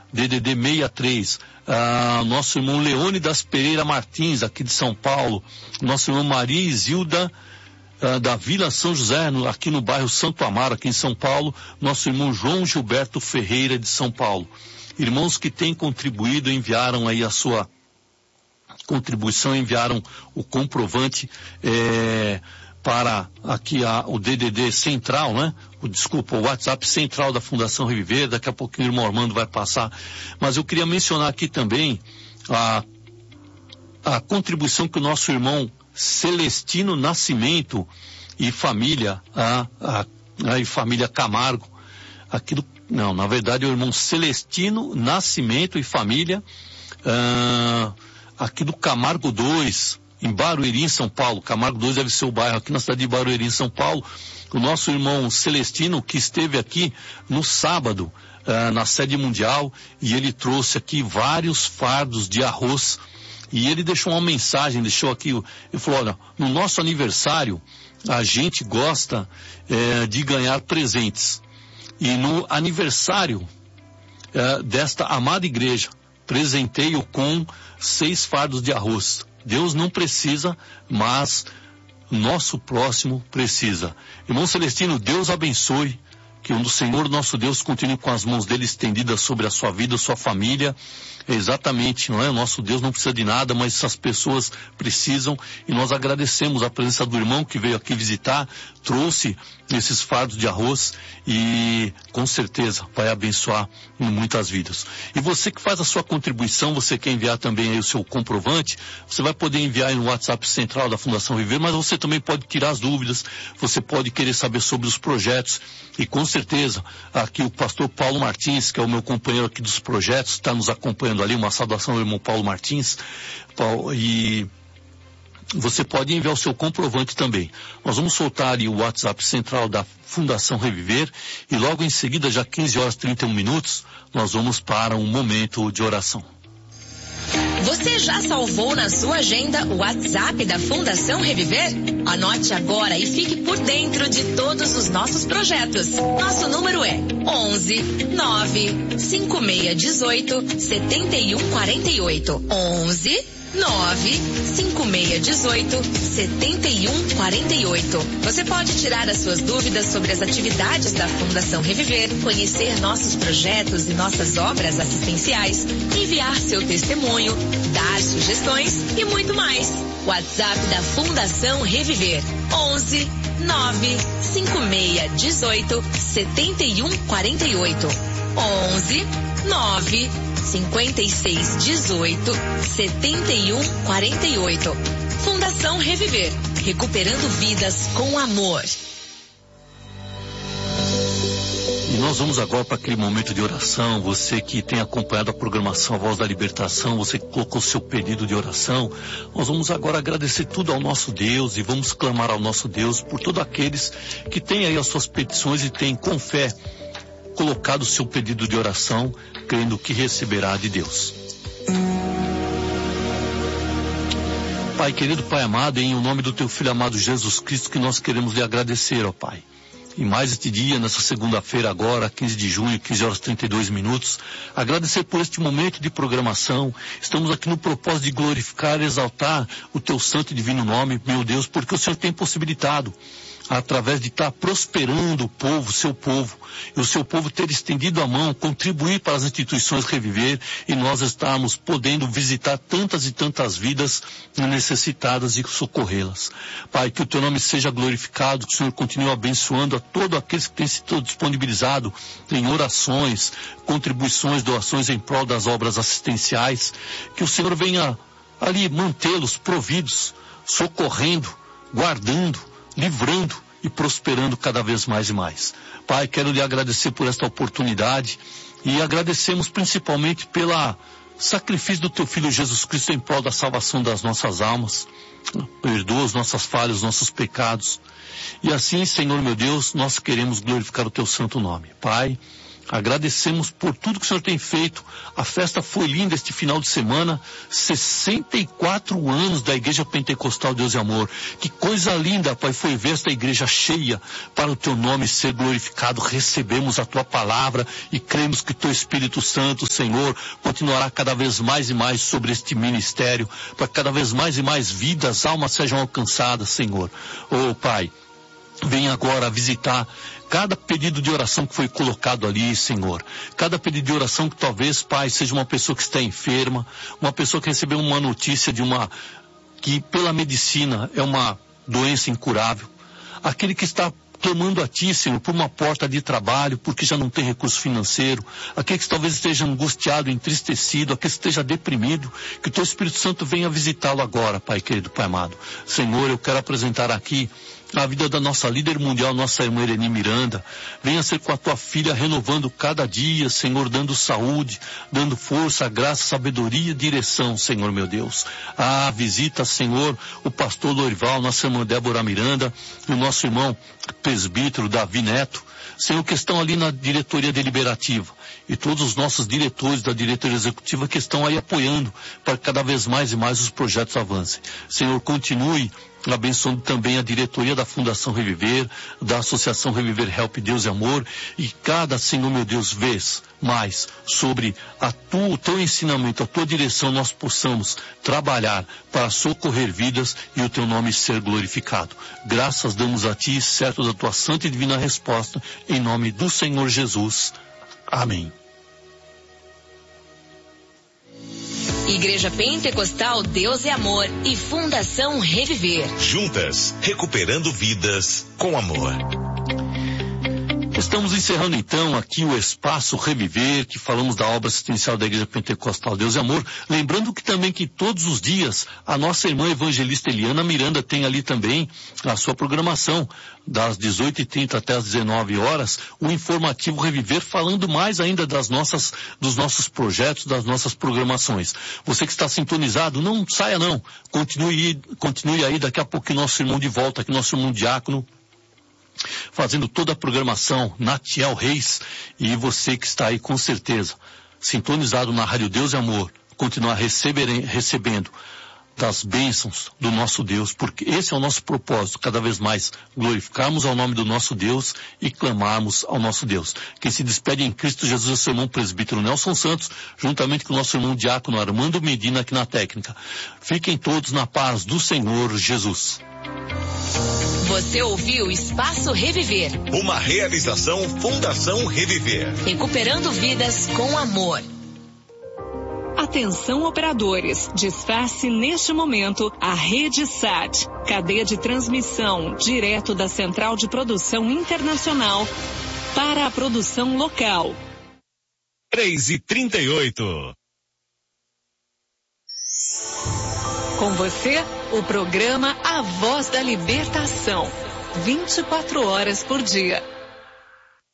DDD 63, nosso irmão Leônidas Pereira Martins, aqui de São Paulo, nosso irmão Maria Isilda, da Vila São José, aqui no bairro Santo Amaro, aqui em São Paulo, nosso irmão João Gilberto Ferreira, de São Paulo. Irmãos que têm contribuído, enviaram aí a sua contribuição, enviaram o comprovante para aqui o DDD central, né? O WhatsApp central da Fundação Reviver. Daqui a pouquinho o irmão Armando vai passar. Mas eu queria mencionar aqui também a contribuição que o nosso irmão Celestino Nascimento e família, e família Camargo, na verdade é o irmão Celestino Nascimento e família, aqui do Camargo 2, em Barueri, em São Paulo. Camargo 2 deve ser o bairro aqui na cidade de Barueri, em São Paulo. O nosso irmão Celestino, que esteve aqui no sábado, na sede mundial, e ele trouxe aqui vários fardos de arroz. E ele deixou uma mensagem, ele falou, olha, no nosso aniversário, a gente gosta de ganhar presentes. E no aniversário desta amada igreja, presenteio com 6 fardos de arroz. Deus não precisa, mas nosso próximo precisa. Irmão Celestino, Deus abençoe, que o Senhor nosso Deus continue com as mãos dele estendidas sobre a sua vida, a sua família. Exatamente, não é? O nosso Deus não precisa de nada, mas essas pessoas precisam, e nós agradecemos a presença do irmão que veio aqui visitar, trouxe esses fardos de arroz e com certeza vai abençoar em muitas vidas. E você que faz a sua contribuição, você quer enviar também aí o seu comprovante, você vai poder enviar no WhatsApp central da Fundação Viver, mas você também pode tirar as dúvidas, você pode querer saber sobre os projetos, e com certeza aqui o pastor Paulo Martins, que é o meu companheiro aqui dos projetos, está nos acompanhando ali, uma saudação ao irmão Paulo Martins, e você pode enviar o seu comprovante também. Nós vamos soltar ali o WhatsApp central da Fundação Reviver, e logo em seguida, já 15 horas e 31 minutos, nós vamos para um momento de oração. Você já salvou na sua agenda o WhatsApp da Fundação Reviver? Anote agora e fique por dentro de todos os nossos projetos. Nosso número é 11 9 5618 7148. 11 95618-7148. Você pode tirar as suas dúvidas sobre as atividades da Fundação Reviver, conhecer nossos projetos e nossas obras assistenciais, enviar seu testemunho, dar sugestões e muito mais. WhatsApp da Fundação Reviver: 11 95618 7148. 11 9 5618 7148. Fundação Reviver, recuperando vidas com amor. E nós vamos agora para aquele momento de oração. Você que tem acompanhado a programação A Voz da Libertação, você que colocou seu pedido de oração, nós vamos agora agradecer tudo ao nosso Deus e vamos clamar ao nosso Deus por todos aqueles que têm aí as suas petições e têm com fé colocado o seu pedido de oração, crendo que receberá de Deus. Pai querido, Pai amado, em nome do teu Filho amado Jesus Cristo, que nós queremos lhe agradecer, ó Pai. E mais este dia, nessa segunda-feira agora, 15 de junho, 15 horas e 32 minutos, agradecer por este momento de programação. Estamos aqui no propósito de glorificar e exaltar o teu santo e divino nome, meu Deus, porque o Senhor tem possibilitado, através de estar prosperando o povo, seu povo, e o seu povo ter estendido a mão, contribuir para as instituições Reviver, e nós estarmos podendo visitar tantas e tantas vidas necessitadas e socorrê-las. Pai, que o teu nome seja glorificado, que o Senhor continue abençoando a todos aqueles que têm se disponibilizado em orações, contribuições, doações em prol das obras assistenciais, que o Senhor venha ali mantê-los providos, socorrendo, guardando, livrando e prosperando cada vez mais e mais. Pai, quero lhe agradecer por esta oportunidade e agradecemos principalmente pelo sacrifício do teu Filho Jesus Cristo em prol da salvação das nossas almas. Perdoa as nossas falhas, os nossos pecados. E assim, Senhor meu Deus, nós queremos glorificar o teu santo nome. Pai, Agradecemos por tudo que o Senhor tem feito. A festa foi linda este final de semana. 64 anos da Igreja Pentecostal Deus e Amor. Que coisa linda, Pai, foi ver esta igreja cheia para o Teu nome ser glorificado. Recebemos a Tua palavra e cremos que Teu Espírito Santo, Senhor, continuará cada vez mais e mais sobre este ministério, para cada vez mais e mais vidas, almas sejam alcançadas, Senhor. Oh, Pai, venha agora visitar cada pedido de oração que foi colocado ali, Senhor. Cada pedido de oração que talvez, Pai, seja uma pessoa que está enferma, uma pessoa que recebeu uma notícia que pela medicina é uma doença incurável. Aquele que está clamando a Ti, Senhor, por uma porta de trabalho, porque já não tem recurso financeiro. Aquele que talvez esteja angustiado, entristecido, aquele que esteja deprimido, que o Teu Espírito Santo venha visitá-lo agora, Pai querido, Pai amado. Senhor, eu quero apresentar aqui a vida da nossa líder mundial, nossa irmã Irene Miranda. Venha ser com a Tua filha renovando cada dia, Senhor, dando saúde, dando força, graça, sabedoria e direção, Senhor meu Deus. Visita, Senhor, o pastor Lorival, nossa irmã Débora Miranda, e o nosso irmão presbítero Davi Neto, Senhor, que estão ali na diretoria deliberativa, e todos os nossos diretores da diretoria executiva que estão aí apoiando para que cada vez mais e mais os projetos avancem. Senhor, continue abençoando também a diretoria da Fundação Reviver, da Associação Reviver Help Deus e Amor, e cada, Senhor meu Deus, vez mais sobre o Teu ensinamento, a Tua direção, nós possamos trabalhar para socorrer vidas e o Teu nome ser glorificado. Graças damos a Ti, certo da Tua santa e divina resposta, em nome do Senhor Jesus. Amém. Igreja Pentecostal Deus é Amor e Fundação Reviver. Juntas, recuperando vidas com amor. Estamos encerrando então aqui o Espaço Reviver, que falamos da obra assistencial da Igreja Pentecostal Deus e Amor. Lembrando que também que todos os dias a nossa irmã evangelista Eliana Miranda tem ali também a sua programação, das 18h30 até as 19 horas, o informativo Reviver, falando mais ainda dos nossos projetos, das nossas programações. Você que está sintonizado, não saia não, continue aí, daqui a pouco nosso irmão de volta, aqui nosso irmão diácono, fazendo toda a programação, Natiel Reis, e você que está aí com certeza sintonizado na Rádio Deus e Amor, continuar recebendo das bênçãos do nosso Deus, porque esse é o nosso propósito, cada vez mais glorificarmos ao nome do nosso Deus e clamarmos ao nosso Deus. Quem se despede em Cristo Jesus é o seu irmão presbítero Nelson Santos, juntamente com o nosso irmão diácono Armando Medina aqui na técnica. Fiquem todos na paz do Senhor Jesus. Você ouviu Espaço Reviver. Uma realização Fundação Reviver. Recuperando vidas com amor. Atenção operadores, desface neste momento a Rede SAT, cadeia de transmissão direto da Central de Produção Internacional para a produção local. 3h38. Com você, o programa A Voz da Libertação, 24 horas por dia.